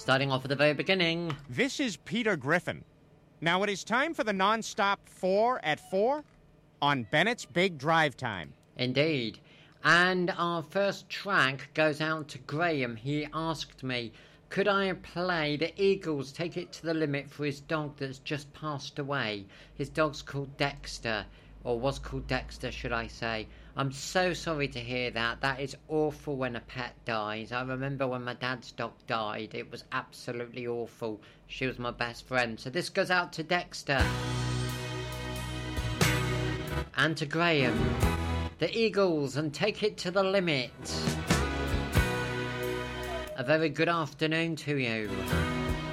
Starting off at the very beginning. This is Peter Griffin. Now it is time for the non-stop 4 at 4 on Bennett's Big Drive Time. Indeed. And our first track goes out to Graham. He asked me, could I play the Eagles' Take It to the Limit for his dog that's just passed away? His dog's called Dexter, or was called Dexter, should I say. I'm so sorry to hear that. That is awful when a pet dies. I remember when my dad's dog died. It was absolutely awful. She was my best friend. So this goes out to Dexter. And to Graham. The Eagles and Take It to the Limit. A very good afternoon to you.